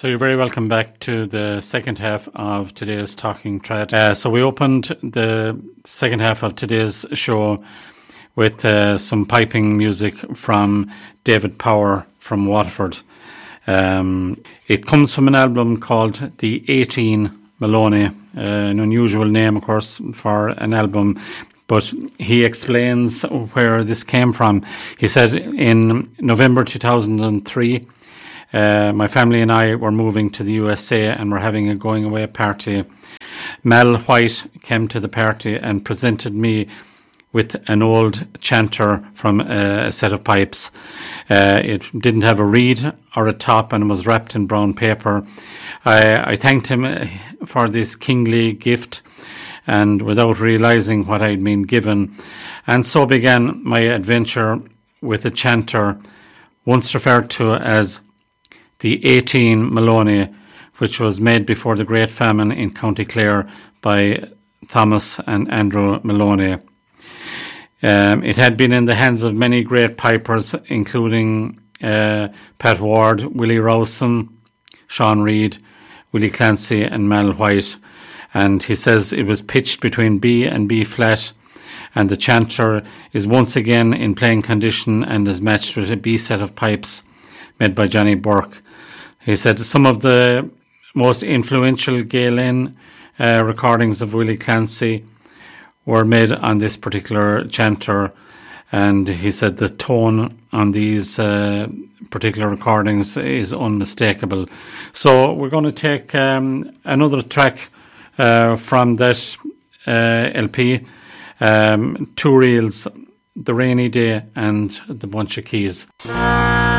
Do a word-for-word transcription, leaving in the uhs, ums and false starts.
So you're very welcome back to the second half of today's Talking Trad. Uh, so we opened the second half of today's show with uh, some piping music from David Power from Waterford. Um, it comes from an album called The eighteen Maloney, uh, an unusual name, of course, for an album. But he explains where this came from. He said in November two thousand three, Uh, my family and I were moving to the U S A and were having a going away party. Mal White came to the party and presented me with an old chanter from uh, a set of pipes. Uh, it didn't have a reed or a top and was wrapped in brown paper. I, I thanked him for this kingly gift, and without realising what I'd been given. And so began my adventure with a chanter once referred to as the eighteen Maloney, which was made before the Great Famine in County Clare by Thomas and Andrew Maloney. Um, it had been in the hands of many great pipers, including uh, Pat Ward, Willie Rowson, Sean Reid, Willie Clancy and Mal White. And he says it was pitched between B and B flat, and the chanter is once again in playing condition and is matched with a B set of pipes made by Johnny Burke. He said some of the most influential Galen uh, recordings of Willie Clancy were made on this particular chanter, and he said the tone on these uh, particular recordings is unmistakable. So we're going to take um, another track uh, from that uh, L P, um, Two Reels, The Rainy Day and The Bunch of Keys.